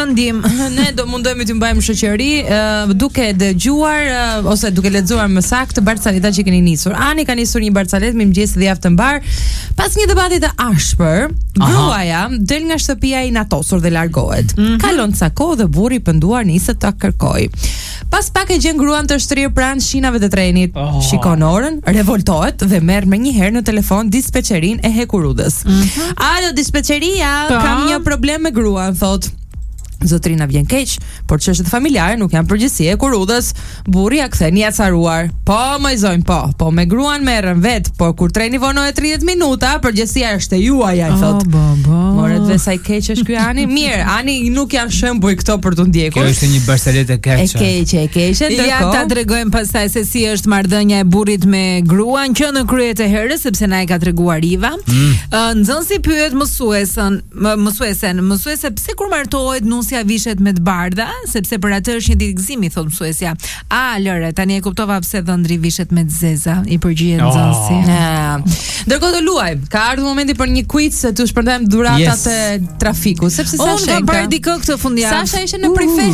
kërkojnë ndihmë. Ne do mundohemi të mbajmë shoqëri duke dëgjuar ose duke lexuar më saktë barcaleta që keni nisur. Ani ka nisur një barcalet me mëngjes dhe javë të mbar. Pas një debati të ashpër, gruaja del nga shtëpia i natosur dhe largohet. Kalon ca kohë dhe burri i penduar niset ta kërkoj. Pas pak e gjen gruan të shtrirë pranë shinave të trenit. Shikon orën, revoltohet dhe merr menjëherë në telefon dispečerin e Hekurudës. Alo, dispečeria, kam një problem me gruan, thot. Zotrina vjen keq, por çështjet familjare nuk janë përgjegjësi e Kurudës. Burri ja kthen i acaruar. Po, më zojm, po me gruan merrem vet, por kur treni vonohet 30 minuta, përgjegjësia është e juaj, ai thot. Morët ve sa i keq është ky Ani. Mirë, Ani nuk janë shembuj këto për të ndjekur. Kjo është një barsalet e keqe. E keqe, ja ta tregojmë pastaj se si është marrëdhënia e burrit me gruan që në krye të herës, sepse na e ka treguar Iva. Nxënësi pyet mësuese pse kur martohet nusja vishet me të bardha, sepse për atë është një ditë gëzimi, thot mësuesja. Lëre, tani e kuptova pse dhëndri vishet me të zeza, i përgjigjet nxënësi. Ndërkohë do luajmë. Ka ardhur momenti për një quiz se tu shpërndajmë dhuratat e trafikut, sepse Sasha ka parë dikë këtë fundjavë. Sasha ishte në prefekt.